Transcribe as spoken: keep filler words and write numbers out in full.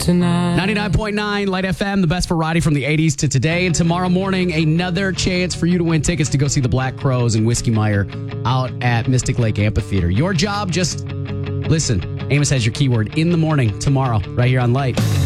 tonight. ninety-nine point nine Light F M, the best variety from the eighties to today. And tomorrow morning, another chance for you to win tickets to go see the Black Crowes and Whiskey Meyer out at Mystic Lake Amphitheater. Your job, just listen. Amos has your keyword in the morning tomorrow, right here on Light.